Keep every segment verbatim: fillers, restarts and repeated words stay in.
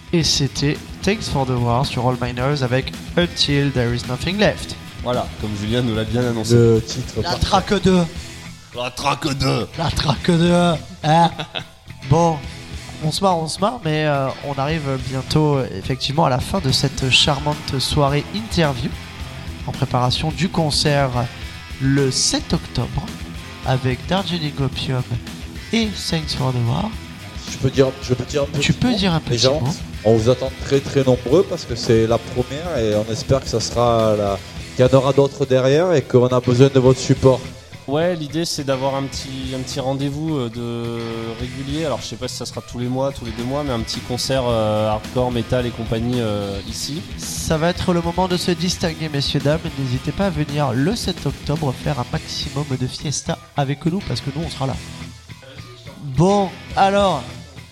Et c'était Thanks for the War sur All Miners avec Until There Is Nothing Left. Voilà, comme Julien nous l'a bien annoncé. Le titre. La track deux. La track deux. La track deux. Hein. Bon, on se marre, on se marre, mais euh, on arrive bientôt euh, effectivement à la fin de cette charmante soirée interview en préparation du concert le sept octobre avec Darjeeling Opium et Thanks for the War. Je peux dire, je peux dire un petit Tu peux mot, dire un les petit gens, mot. on vous attend très très nombreux parce que c'est la première et on espère que ça sera la... qu'il y en aura d'autres derrière et qu'on a besoin de votre support. Ouais, l'idée c'est d'avoir un petit, un petit rendez-vous de régulier. Alors je sais pas si ça sera tous les mois, tous les deux mois, mais un petit concert euh, hardcore, métal et compagnie euh, ici. Ça va être le moment de se distinguer, messieurs, dames. N'hésitez pas à venir le sept octobre faire un maximum de fiesta avec nous parce que nous on sera là. Bon, alors,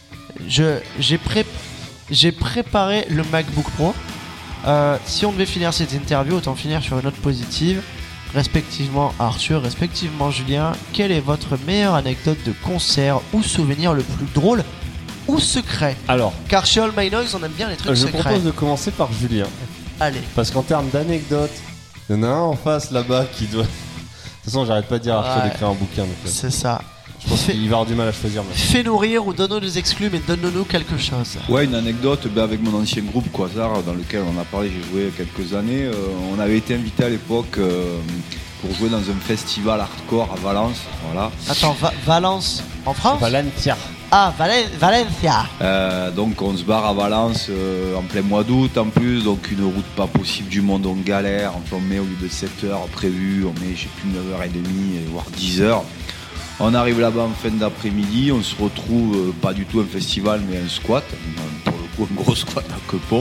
je, j'ai, pré- j'ai préparé le MacBook Pro. Euh, si on devait finir cette interview, autant finir sur une note positive. Respectivement Arthur, respectivement Julien, quelle est votre meilleure anecdote de concert ou souvenir le plus drôle ou secret? Alors, Car chez All My Noise, on aime bien les trucs je secrets. propose de commencer par Julien. Allez. Parce qu'en termes d'anecdotes, il y en a un en face là-bas qui doit... De toute façon, j'arrête pas de dire à Arthur Ouais. d'écrire un bouquin. Donc, euh, C'est ça. je pense Fais- qu'il va avoir du mal à choisir. Mais... Fais-nous rire ou donne-nous des exclus, mais donne-nous quelque chose. Ouais, une anecdote ben, avec mon ancien groupe Quasar, dans lequel on a parlé, j'ai joué quelques années. Euh, on avait été invité à l'époque euh, pour jouer dans un festival hardcore à Valence. Voilà. Attends, Va- Valence en France? Valencia. Ah, Valen- Valencia. Euh, donc on se barre à Valence euh, en plein mois d'août en plus, donc une route pas possible du monde, on galère. Enfin, on met au lieu de sept heures prévues, on met je sais plus neuf heures trente, voire dix heures. On arrive là-bas en fin d'après-midi, on se retrouve, euh, pas du tout un festival mais un squat, pour le coup un gros squat à Quepont,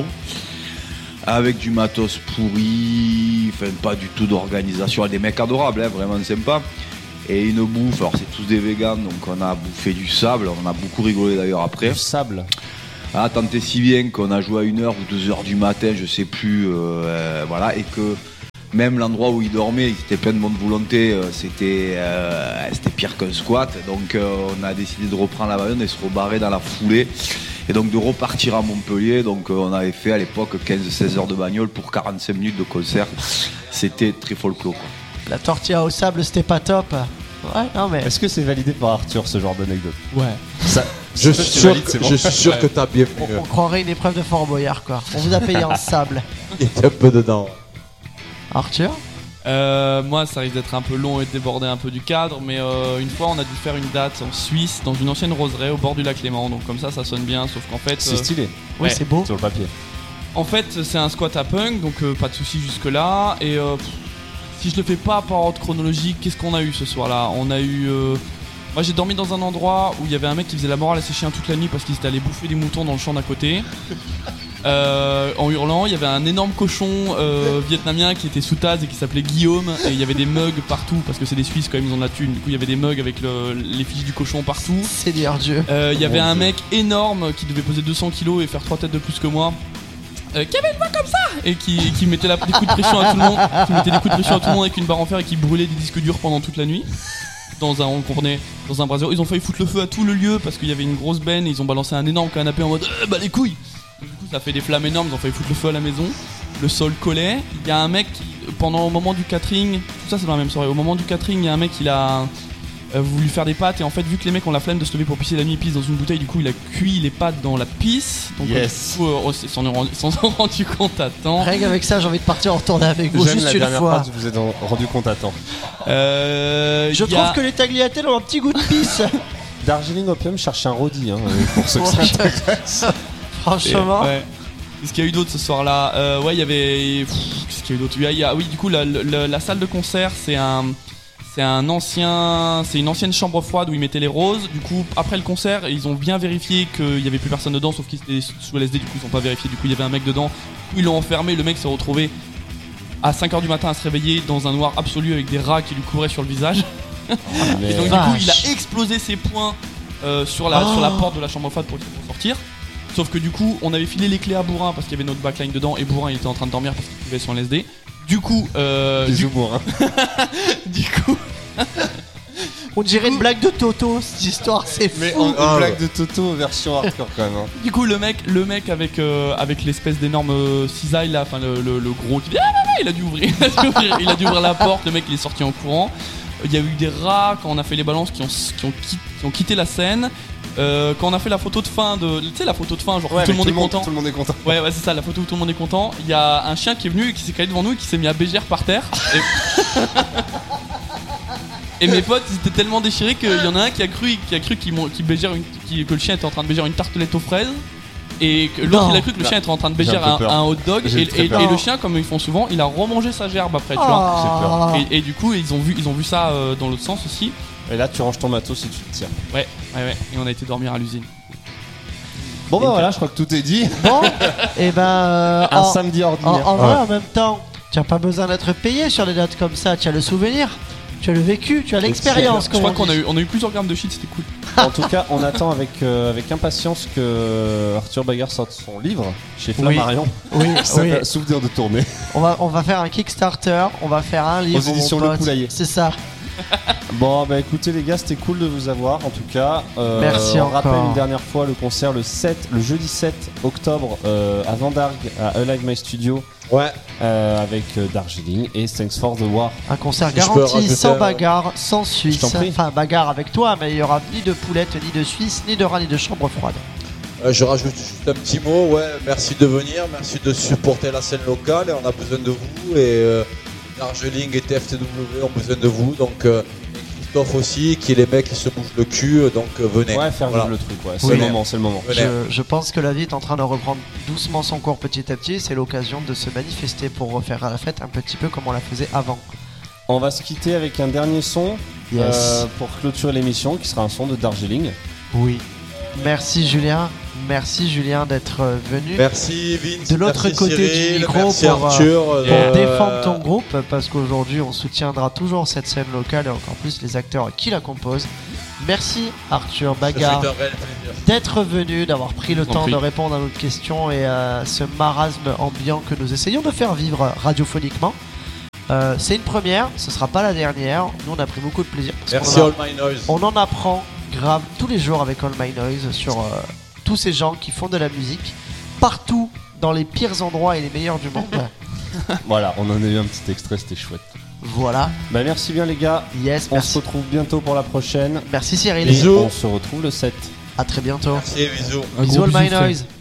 avec du matos pourri, enfin pas du tout d'organisation, des mecs adorables, hein, vraiment sympa. Et une bouffe, alors c'est tous des végans, donc on a bouffé du sable, on a beaucoup rigolé d'ailleurs après. Du sable. Ah, tant et si bien qu'on a joué à une heure ou deux heures du matin, je sais plus, euh, euh, voilà, et que même l'endroit où ils dormaient, ils étaient plein de bonne volonté, euh, c'était, euh, c'était pire qu'un squat, donc euh, on a décidé de reprendre la bagnole et se rebarrer dans la foulée, et donc de repartir à Montpellier, donc euh, on avait fait à l'époque quinze à seize heures de bagnole pour quarante-cinq minutes de concert, c'était très folklore quoi. La tortilla au sable, c'était pas top. Ouais, non mais. Est-ce que c'est validé par Arthur ce genre d'anecdote? Ouais. Ça, Je ça, suis c'est sûr, valide, que, c'est bon. je suis sûr que t'as bien On, mieux. on croirait une épreuve de Fort Boyard, quoi. On vous a payé en sable. Il était un peu dedans. Arthur? Euh, moi, ça risque d'être un peu long et de déborder un peu du cadre, mais euh, une fois, on a dû faire une date en Suisse, dans une ancienne roseraie au bord du lac Léman. Donc comme ça, ça sonne bien. Sauf qu'en fait, C'est euh, stylé. Oui, Ouais. c'est beau. Sur le papier. en fait, c'est un squat à punk, donc euh, pas de soucis jusque là. Et euh, pff, si je le fais pas par ordre chronologique, qu'est-ce qu'on a eu ce soir-là? On a eu. Euh, moi, j'ai dormi dans un endroit où il y avait un mec qui faisait la morale à ses chiens toute la nuit parce qu'ils étaient allés bouffer des moutons dans le champ d'à côté. Euh, en hurlant, il y avait un énorme cochon euh, vietnamien qui était sous tasse et qui s'appelait Guillaume, et il y avait des mugs partout parce que c'est des Suisses quand même, ils ont de la thune. Du coup, il y avait des mugs avec le, les fiches du cochon partout. Seigneur Dieu. Euh, Il y avait Mon un Dieu. mec énorme qui devait peser deux cents kilos et faire trois têtes de plus que moi. Euh, qui avait une voix comme ça et qui, qui mettait la, des coups de pression à tout le monde, qui mettait des coups de pression à tout le monde avec une barre en fer et qui brûlait des disques durs pendant toute la nuit. Dans un, on comprenait, dans un brasier. Ils ont failli foutre le feu à tout le lieu parce qu'il y avait une grosse benne et ils ont balancé un énorme canapé en mode euh, bah les couilles. Du coup, ça fait des flammes énormes, ils ont failli foutre le feu à la maison. Le sol collait. Il y a un mec, qui, pendant au moment du catering, tout ça c'est dans la même soirée. Au moment du catering, il y a un mec, il a euh, voulu faire des pâtes et en fait, vu que les mecs ont la flemme de se lever pour pisser la nuit, ils pissent dans une bouteille. Du coup, il a cuit les pâtes dans la pisse. Donc, Yes. euh, du coup, euh, ils s'en ont rendu, s'en sont rendu compte à temps. Rien qu'avec ça, j'ai envie de partir en retourner avec vous J'aime juste la une dernière fois. phrase, vous vous êtes en- rendu compte à temps. Euh, Je il y trouve a- que les tagliatelles ont un petit goût de pisse. Darjeeling Opium cherche un rôdi, hein, pour ceux que ça intéresse. Franchement. Ouais. Qu'est-ce qu'il y a eu d'autre ce soir-là? euh, Ouais, il y avait. Pff, Qu'est-ce qu'il y a eu d'autre? Il y a- il y a- Oui, du coup, la, la- la salle de concert, c'est un. C'est un ancien, c'est une ancienne chambre froide où ils mettaient les roses. Du coup, après le concert, ils ont bien vérifié qu'il y avait plus personne dedans, sauf qu'ils étaient sous L S D. Du coup, ils ont pas vérifié. Du coup, il y avait un mec dedans. Du coup, ils l'ont enfermé. Le mec s'est retrouvé à cinq heures du matin à se réveiller dans un noir absolu avec des rats qui lui couraient sur le visage. Mais- Et donc, du Vache. coup, il a explosé ses poings euh, sur, la, Oh. sur la porte de la chambre froide pour, pour sortir. Sauf que du coup, on avait filé les clés à Bourrin parce qu'il y avait notre backline dedans et Bourrin il était en train de dormir parce qu'il pouvait sur L S D. Du coup, euh, du, Bisous bourrin. du coup, On dirait une blague de Toto, cette histoire, c'est fou. Mais en, Ah, une blague ouais. de Toto version hardcore quand même. Hein. Du coup, le mec, le mec avec, euh, avec l'espèce d'énorme euh, cisaille là, enfin le, le, le gros qui dit ah, bah, bah, il a dû ouvrir, il a dû ouvrir, il a dû ouvrir la porte. Le mec, il est sorti en courant. Il y a eu des rats quand on a fait les balances qui ont, qui ont, qui, qui ont quitté la scène. Euh, quand on a fait la photo de fin de, tu sais la photo de fin, genre où tout le monde est content. Tout le monde est content. Ouais, ouais, c'est ça, la photo où tout le monde est content. Il y a un chien qui est venu et qui s'est calé devant nous et qui s'est mis à bégère par terre. Et, et mes potes, ils étaient tellement déchirés qu'il y en a un qui a cru, qui a cru qu'il, qu'il bégère une, qui, que le chien était en train de bégère une tartelette aux fraises. Et que l'autre, Non. il a cru que le chien était en train de J'ai bégère un un, peu peur. un hot dog. J'ai Et, très et- peur. et le chien, comme ils font souvent, il a remangé sa gerbe après, tu vois. Ah. Et, et du coup, ils ont vu, ils ont vu ça euh, dans l'autre sens aussi. Et là, tu ranges ton matos et tu te tires. Ouais, ouais, ouais. Et on a été dormir à l'usine. Bon bah voilà, je crois que tout est dit. Bon, et ben. euh, Un en, samedi en, ordinaire. en vrai, en même temps, tu n'as pas besoin d'être payé sur des dates comme ça. Tu as le souvenir, tu as le vécu, tu as l'expérience. Je comme crois on qu'on a dit. eu, on a eu plusieurs grammes de shit, c'était cool. En tout cas, on attend avec, euh, avec impatience que Arthur Bagarre sorte son livre chez Flammarion. Oui, Ça oui. s'appelle Souvenir de tournée. On va, on va faire un Kickstarter, on va faire un livre. Aux éditions mon Le pote. Poulailler. C'est ça. Bon bah écoutez les gars, c'était cool de vous avoir en tout cas. Euh, Merci on encore. rappelle une dernière fois le concert le sept, le jeudi sept octobre euh, à Vendargue à Alive My Studio Ouais, euh, avec euh, Darjeeling et Thanks for the War. Un concert Si je peux garanti, rajouter sans un- bagarre, sans Suisse. Je t'en prie. Enfin, bagarre avec toi, mais il y aura ni de poulette, ni de Suisse, ni de rat, ni de chambre froide. Euh, je rajoute juste un petit mot. Ouais, merci de venir, merci de supporter la scène locale. Et on a besoin de vous et euh, Darjeeling et T F T W ont besoin de vous. Donc euh, et Christophe aussi, qui est les mecs qui se bougent le cul. Donc euh, venez. Ouais, faire Voilà. vivre le truc, ouais. C'est Oui. le moment, c'est le moment. Venez. Je, je pense que la vie est en train de reprendre doucement son cours petit à petit. C'est l'occasion de se manifester pour refaire la fête un petit peu comme on la faisait avant. On va se quitter avec un dernier son Yes. euh, pour clôturer l'émission qui sera un son de Darjeeling. Oui. Merci Julien. Merci Julien d'être euh, venu. Merci Vince. De l'autre merci côté du Cyril, micro merci pour, euh, Arthur. Pour euh, défendre ton groupe, parce qu'aujourd'hui on soutiendra toujours cette scène locale et encore plus les acteurs qui la composent. Merci Arthur ça fait Bagarre un réel plaisir. d'être venu, d'avoir pris le Je vous en temps prie. de répondre à nos questions et à ce marasme ambiant que nous essayons de faire vivre radiophoniquement. Euh, c'est une première, ce sera pas la dernière. Nous on a pris beaucoup de plaisir. parce Merci qu'on a- All My Noise. on en apprend grave tous les jours avec All My Noise sur euh, tous ces gens qui font de la musique partout dans les pires endroits et les meilleurs du monde. Voilà, on en a eu un petit extrait, c'était chouette. Voilà. Bah merci bien les gars. Yes, On se merci. retrouve bientôt pour la prochaine. Merci Cyril. Et Bisous. on se retrouve le sept. À très bientôt. Merci, bisous. Un Bisous gros All My bisou, frère. Noise.